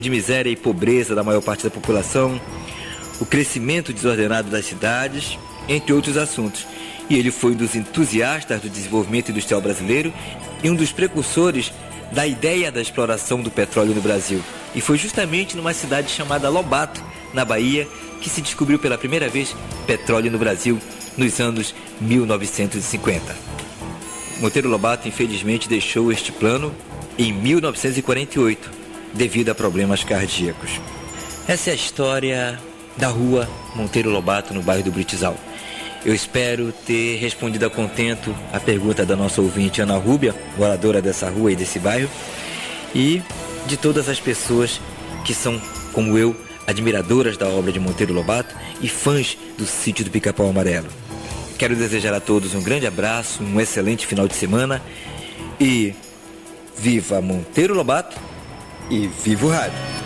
de miséria e pobreza da maior parte da população, o crescimento desordenado das cidades, entre outros assuntos. E ele foi um dos entusiastas do desenvolvimento industrial brasileiro e um dos precursores da ideia da exploração do petróleo no Brasil. E foi justamente numa cidade chamada Lobato, na Bahia, que se descobriu pela primeira vez petróleo no Brasil nos anos 1950. Monteiro Lobato, infelizmente, deixou este plano em 1948, devido a problemas cardíacos. Essa é a história da rua Monteiro Lobato, no bairro do Britizal. Eu espero ter respondido a contento a pergunta da nossa ouvinte Ana Rúbia, moradora dessa rua e desse bairro, e de todas as pessoas que são, como eu, admiradoras da obra de Monteiro Lobato e fãs do Sítio do Pica-Pau Amarelo. Quero desejar a todos um grande abraço, um excelente final de semana e viva Monteiro Lobato e viva o rádio!